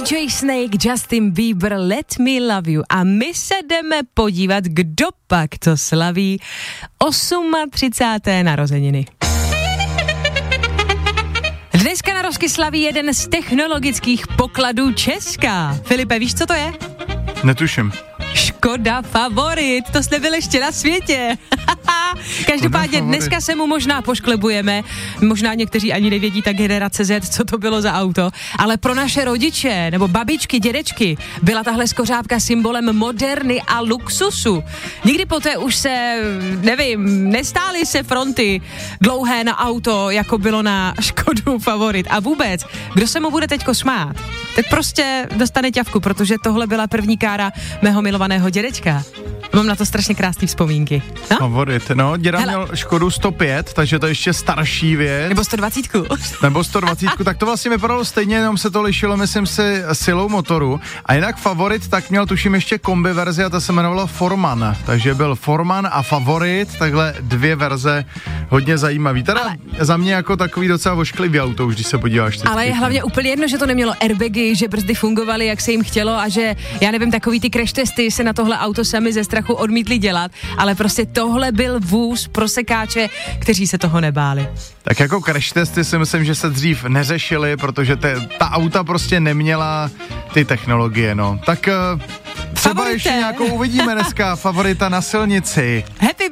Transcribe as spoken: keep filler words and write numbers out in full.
D J Snake, Justin Bieber, Let Me Love You. A my se jdeme podívat, kdo pak to slaví třicáté osmé narozeniny. Dneska narozky slaví jeden z technologických pokladů Česka. Filipe, víš, co to je? Netuším. Škoda Favorit, to jste byl ještě na světě. Každopádně dneska se mu možná pošklebujeme, možná někteří ani nevědí ta generace Z, co to bylo za auto, ale pro naše rodiče nebo babičky, dědečky byla tahle skořápka symbolem moderny a luxusu. Nikdy poté už se, nevím, nestály se fronty dlouhé na auto, jako bylo na Škodu Favorit. A vůbec, kdo se mu bude teďko smát, tak prostě dostane ťavku, protože tohle byla první kára mého milovaného dědečka. Mám na to strašně krásné vzpomínky. No? Favorit, no, děda Hele. měl Škodu sto pět, takže to je ještě starší věc. Nebo sto dvacet. Nebo sto dvacet, tak to vlastně vypadalo stejně, jenom se to lišilo, myslím si, silou motoru. A jinak Favorit, tak měl tuším ještě kombi verzi a ta se jmenovala Forman. Takže byl Forman a Favorit, takhle dvě verze, hodně zajímavý. Teda ale za mě jako takový docela vošklivý auto, už když se podíváš. Teď ale je hlavně úplně jedno, že to nemělo airbagy, že brzdy fungovaly, jak se jim chtělo a že, já nevím, takový ty crash testy se na tohle auto sami ze strachu odmítli dělat, ale prostě tohle byl vůz pro sekáče, kteří se toho nebáli. Tak jako crash testy si myslím, že se dřív neřešily, protože te, ta auta prostě neměla ty technologie, no. Tak uh, třeba Favorité. ještě nějakou uvidíme dneska, Favorita na silnici. Happy